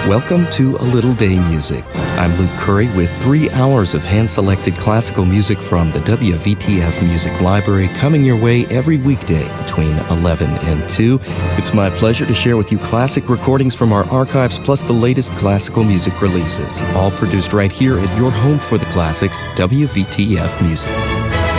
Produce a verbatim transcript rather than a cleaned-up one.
Welcome to A Little Day Music. I'm Luke Curry with three hours of hand-selected classical music from the W V T F Music Library coming your way every weekday between eleven and two. It's my pleasure to share with you classic recordings from our archives plus the latest classical music releases, all produced right here at your home for the classics, W V T F Music.